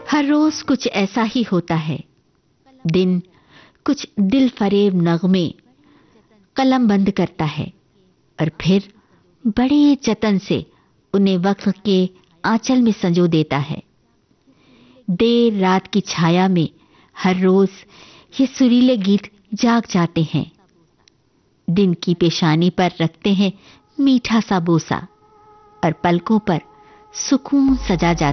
हर रोज कुछ ऐसा ही होता है। दिन कुछ दिल फरेब नगमे कलम बंद करता है और फिर बड़े जतन से उन्हें वक्त के आंचल में संजो देता है। देर रात की छाया में हर रोज ये सुरीले गीत जाग जाते हैं। दिन की पेशानी पर रखते हैं मीठा सा बोसा और पलकों पर सुकून सजा जाता है।